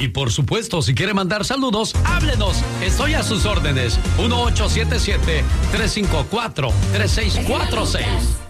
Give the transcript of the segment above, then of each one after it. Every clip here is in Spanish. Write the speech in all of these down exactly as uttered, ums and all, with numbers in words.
Y por supuesto, si quiere mandar saludos, háblenos. Estoy a sus órdenes. uno ocho siete siete, tres cinco cuatro, tres seis cuatro seis.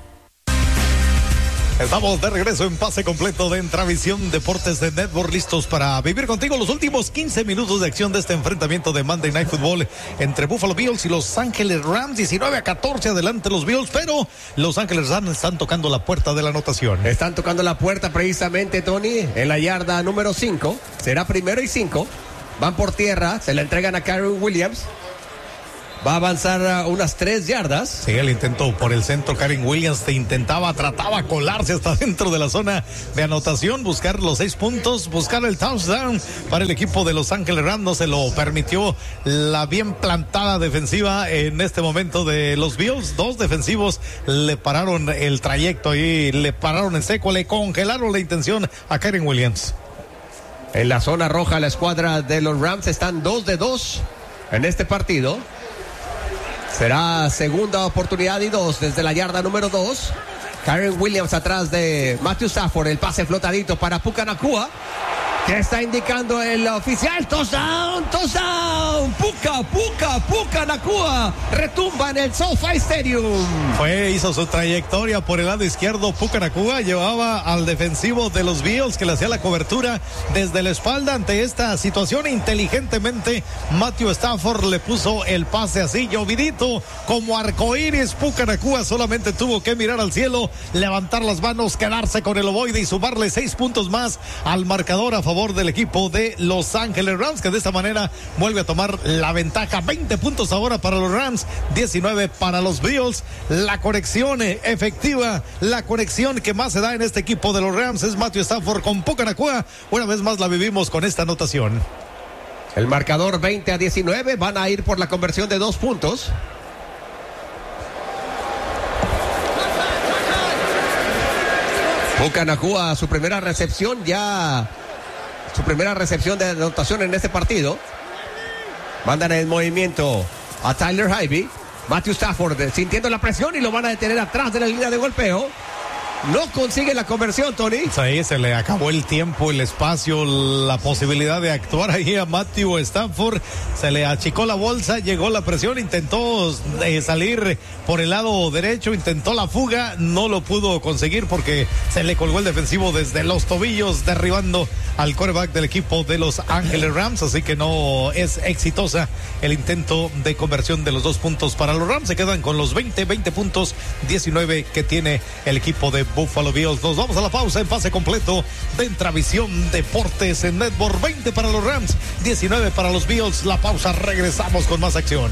Estamos de regreso en pase completo de Entravisión Deportes de Network, listos para vivir contigo los últimos quince minutos de acción de este enfrentamiento de Monday Night Football entre Buffalo Bills y Los Ángeles Rams. Diecinueve a catorce adelante los Bills, pero Los Ángeles Rams están tocando la puerta de la anotación. Están tocando la puerta precisamente, Tony, en la yarda número cinco. Será primero y cinco. Van por tierra, se la entregan a Kyren Williams. Va a avanzar unas tres yardas. Sí, el intento por el centro. Kyren Williams te intentaba, trataba colarse hasta dentro de la zona de anotación, buscar los seis puntos, buscar el touchdown para el equipo de Los Ángeles Rams. No se lo permitió la bien plantada defensiva en este momento de los Bills. Dos defensivos le pararon el trayecto y le pararon en seco, le congelaron la intención a Kyren Williams. En la zona roja, la escuadra de los Rams están dos de dos en este partido. Será segunda oportunidad y dos desde la yarda número dos. Kyren Williams atrás de Matthew Stafford. El pase flotadito para Puka Nacua. ¿Qué está indicando el oficial? Touchdown, touchdown. Puka, Puka, Puka Nacua. Retumba en el SoFi Stadium. Fue, hizo su trayectoria por el lado izquierdo. Puka Nacua llevaba al defensivo de los Bills que le hacía la cobertura desde la espalda. Ante esta situación, inteligentemente Matthew Stafford le puso el pase así, llovidito, como arcoíris. Puka Nacua solamente tuvo que mirar al cielo, levantar las manos, quedarse con el ovoide y sumarle seis puntos más al marcador a favor del equipo de Los Ángeles Rams, que de esta manera vuelve a tomar la ventaja. Veinte puntos ahora para los Rams, diecinueve para los Bills. La conexión efectiva, la conexión que más se da en este equipo de los Rams es Matthew Stafford con Puka Nacua. Una vez más la vivimos con esta anotación. El marcador veinte a diecinueve, van a ir por la conversión de dos puntos. Puka Nacua, su primera recepción ya, su primera recepción de anotación en este partido. Mandan el movimiento a Tyler Higbee. Matthew Stafford sintiendo la presión y lo van a detener atrás de la línea de golpeo. No consigue la conversión, Tony. Sí, se le acabó el tiempo, el espacio, la posibilidad de actuar ahí a Matthew Stafford. Se le achicó la bolsa, llegó la presión, intentó eh, salir por el lado derecho, intentó la fuga, no lo pudo conseguir porque se le colgó el defensivo desde los tobillos, derribando al quarterback del equipo de Los Ángeles Rams. Así que no es exitosa el intento de conversión de los dos puntos para los Rams. Se quedan con los veinte, veinte puntos, diecinueve que tiene el equipo de Buffalo Bills. Nos vamos a la pausa en pase completo de Entravisión Deportes en Network. Veinte para los Rams, diecinueve para los Bills. La pausa, regresamos con más acción.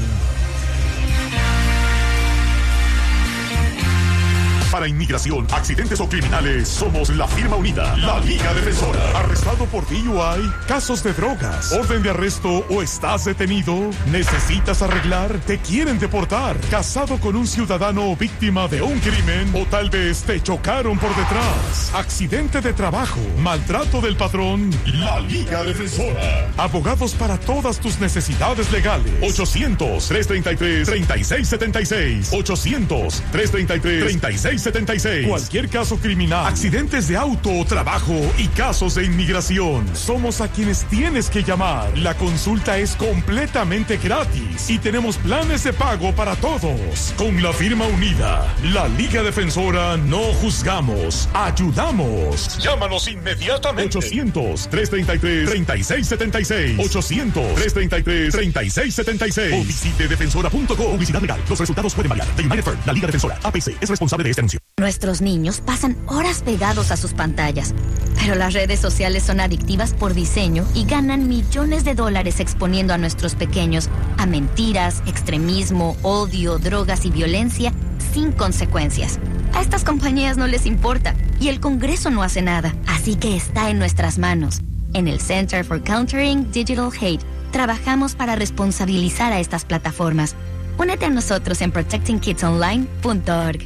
Para inmigración, accidentes o criminales, somos la firma unida, la Liga Defensora. ¿Arrestado por D U I? ¿Casos de drogas? ¿Orden de arresto o estás detenido? ¿Necesitas arreglar? ¿Te quieren deportar? ¿Casado con un ciudadano víctima de un crimen? ¿O tal vez te chocaron por detrás? ¿Accidente de trabajo? ¿Maltrato del patrón? La Liga Defensora. Abogados para todas tus necesidades legales. ochocientos, trescientos treinta y tres, treinta y seis setenta y seis. ochocientos, trescientos treinta y tres, treinta y seis setenta y seis. Cualquier caso criminal, accidentes de auto o trabajo y casos de inmigración. Somos a quienes tienes que llamar. La consulta es completamente gratis y tenemos planes de pago para todos. Con la firma unida, la Liga Defensora, no juzgamos, ayudamos. Llámanos inmediatamente. ochocientos, trescientos treinta y tres, treinta y seis setenta y seis. ochocientos, trescientos treinta y tres, treinta y seis setenta y seis. O visite defensora punto com. Publicidad legal. Los resultados pueden variar. The United Firm, la Liga Defensora, A P C, es responsable de este anuncio. Nuestros niños pasan horas pegados a sus pantallas, pero las redes sociales son adictivas por diseño y ganan millones de dólares exponiendo a nuestros pequeños a mentiras, extremismo, odio, drogas y violencia sin consecuencias. A estas compañías no les importa y el Congreso no hace nada, así que está en nuestras manos. En el Center for Countering Digital Hate, trabajamos para responsabilizar a estas plataformas. Únete a nosotros en protecting kids online punto org.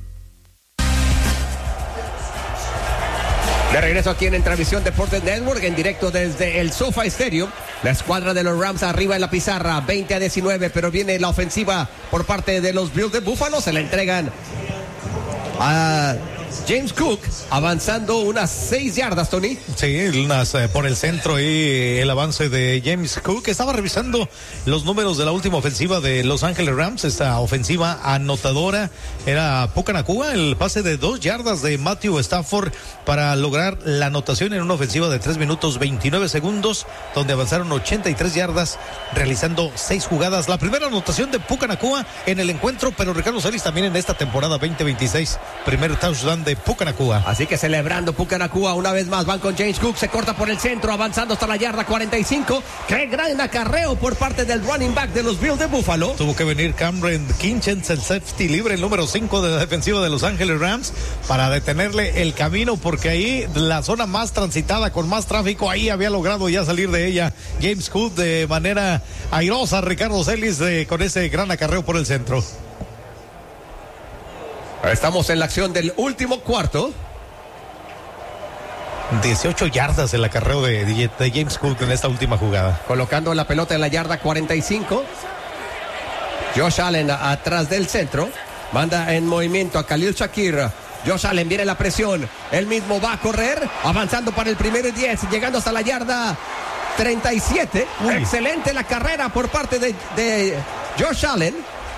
De regreso aquí en Entravisión Deportes Network, en directo desde el SoFi Stadium. La escuadra de los Rams arriba en la pizarra, veinte a diecinueve, pero viene la ofensiva por parte de los Bills de Buffalo. Se la entregan a James Cook avanzando unas seis yardas, Tony. Sí, unas eh, por el centro y el avance de James Cook. Estaba revisando los números de la última ofensiva de Los Ángeles Rams, esta ofensiva anotadora. Era Puka Nacua, el pase de dos yardas de Matthew Stafford para lograr la anotación en una ofensiva de tres minutos veintinueve segundos, donde avanzaron ochenta y tres yardas, realizando seis jugadas. La primera anotación de Puka Nacua en el encuentro, pero Ricardo Celis también en esta temporada veinte veintiséis, primer touchdown de Puka Nacua. Así que celebrando Puka Nacua una vez más, van con James Cook, se corta por el centro, avanzando hasta la yarda cuarenta y cinco. Qué gran acarreo por parte del running back de los Bills de Buffalo. Tuvo que venir Cameron Kinchens, el safety libre, el número cinco de la defensiva de Los Ángeles Rams, para detenerle el camino, porque ahí la zona más transitada, con más tráfico, ahí había logrado ya salir de ella James Cook de manera airosa, Ricardo Celis, de, con ese gran acarreo por el centro. Estamos en la acción del último cuarto. dieciocho yardas el acarreo de, de, de James Cook en esta última jugada. Colocando la pelota en la yarda cuarenta y cinco. Josh Allen a, atrás del centro. Manda en movimiento a Khalil Shakir. Josh Allen, viene la presión. Él mismo va a correr. Avanzando para el primero y diez. Llegando hasta la yarda treinta y siete. Uy. Excelente la carrera por parte de, de Josh Allen.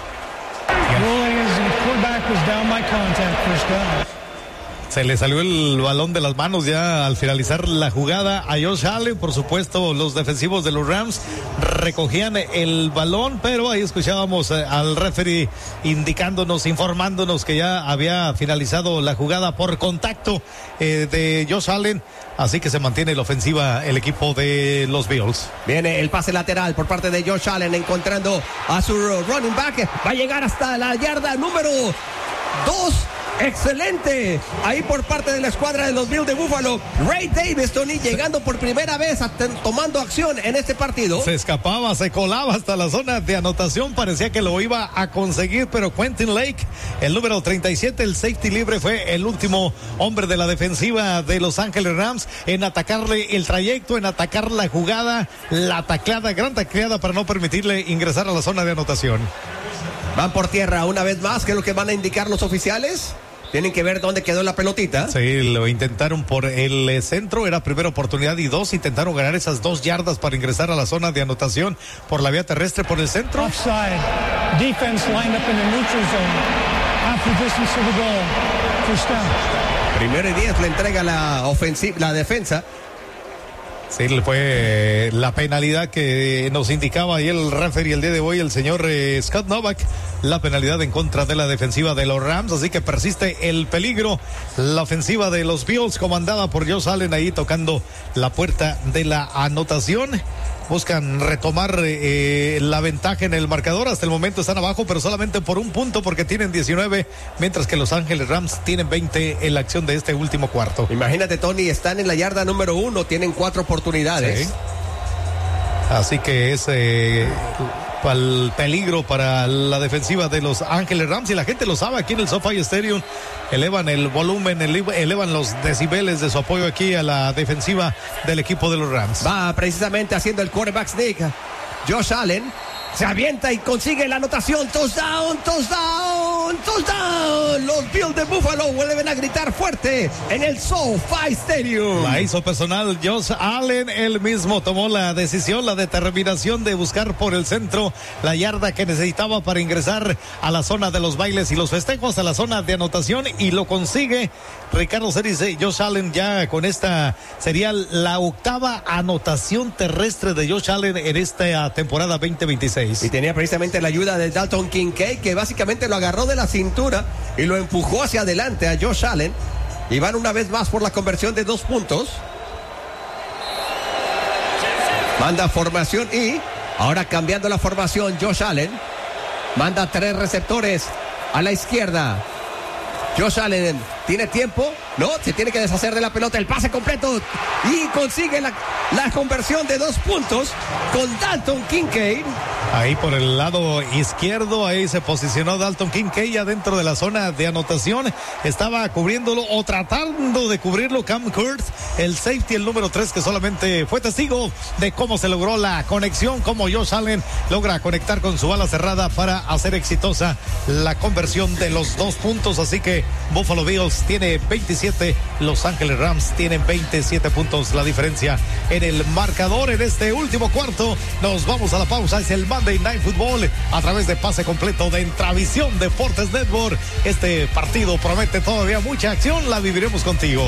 Se le salió el balón de las manos ya al finalizar la jugada a Josh Allen. Por supuesto, los defensivos de los Rams recogían el balón, pero ahí escuchábamos al referee indicándonos, informándonos que ya había finalizado la jugada por contacto eh, de Josh Allen. Así que se mantiene la ofensiva el equipo de los Bills. Viene el pase lateral por parte de Josh Allen, encontrando a su running back. Va a llegar hasta la yarda número dos. Excelente, ahí por parte de la escuadra de los Bills de Buffalo. Ray Davis, Tony, llegando por primera vez, a, tomando acción en este partido. Se escapaba, se colaba hasta la zona de anotación, parecía que lo iba a conseguir, pero Quentin Lake, el número treinta y siete, el safety libre, fue el último hombre de la defensiva de Los Ángeles Rams en atacarle el trayecto, en atacar la jugada, la tacleada, gran tacleada para no permitirle ingresar a la zona de anotación. Van por tierra una vez más, ¿qué es lo que van a indicar los oficiales? Tienen que ver dónde quedó la pelotita. Sí, lo intentaron por el centro, era primera oportunidad y dos, intentaron ganar esas dos yardas para ingresar a la zona de anotación por la vía terrestre por el centro. Offside. Defense lined up in the neutral zone. Half the distance to the goal. First down. Primero y diez le entrega la ofensiva, la defensa. Sí, fue la penalidad que nos indicaba ahí el referee el día de hoy, el señor eh, Scott Novak, la penalidad en contra de la defensiva de los Rams, así que persiste el peligro. La ofensiva de los Bills, comandada por Josh Allen, ahí tocando la puerta de la anotación. Buscan retomar eh, la ventaja en el marcador. Hasta el momento están abajo, pero solamente por un punto, porque tienen diecinueve, mientras que Los Ángeles Rams tienen veinte en la acción de este último cuarto. Imagínate, Tony, están en la yarda número uno, tienen cuatro oportunidades. Sí. Así que es eh, el peligro para la defensiva de Los Ángeles Rams, y la gente lo sabe aquí en el SoFi Stadium. Elevan el volumen, elevan los decibeles de su apoyo aquí a la defensiva del equipo de los Rams. Va precisamente haciendo el quarterback sneak. Josh Allen se avienta y consigue la anotación. Touchdown, touchdown, touchdown. Los Bills de Buffalo vuelven a gritar fuerte en el SoFi Stadium. La hizo personal Josh Allen. Él mismo tomó la decisión, la determinación de buscar por el centro la yarda que necesitaba para ingresar a la zona de los bailes y los festejos, a la zona de anotación, y lo consigue. Ricardo Celis, Josh Allen ya con esta sería la octava anotación terrestre de Josh Allen en esta temporada veinte veintiséis. Y tenía precisamente la ayuda de Dalton Kincaid, que básicamente lo agarró de la cintura y lo empujó hacia adelante a Josh Allen. Y van una vez más por la conversión de dos puntos. Manda formación y ahora cambiando la formación, Josh Allen manda tres receptores a la izquierda. Josh Allen tiene tiempo, no, se tiene que deshacer de la pelota, el pase completo y consigue la, la conversión de dos puntos con Dalton Kincaid. Ahí por el lado izquierdo, ahí se posicionó Dalton Kincaid ya dentro de la zona de anotación. Estaba cubriéndolo o tratando de cubrirlo Cam Kurtz, el safety, el número tres, que solamente fue testigo de cómo se logró la conexión, cómo Josh Allen logra conectar con su ala cerrada para hacer exitosa la conversión de los dos puntos. Así que Buffalo Bills Phoenix tiene veintisiete, Los Ángeles Rams tienen veintisiete puntos. La diferencia en el marcador en este último cuarto. Nos vamos a la pausa. Es el Monday Night Football a través de pase completo de Intravisión Deportes Network. Este partido promete todavía mucha acción. La viviremos contigo.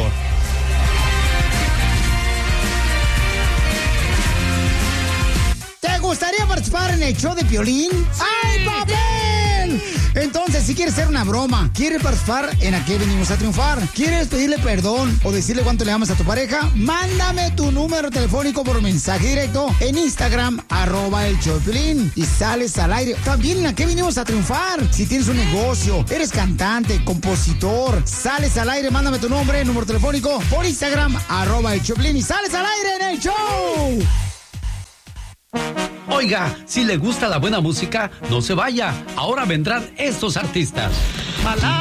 ¿Te gustaría participar en el show de Piolín? Sí, ¡Ay, papel! Entonces, si quieres hacer una broma, quieres participar en ¿A qué venimos a triunfar? ¿Quieres pedirle perdón o decirle cuánto le amas a tu pareja? Mándame tu número telefónico por mensaje directo en Instagram, arroba el show de Piolín, y sales al aire. También en ¿A qué venimos a triunfar? Si tienes un negocio, eres cantante, compositor, sales al aire, mándame tu nombre, número telefónico por Instagram, arroba el show de Piolín, y sales al aire en el show. Oiga, si le gusta la buena música, no se vaya. Ahora vendrán estos artistas.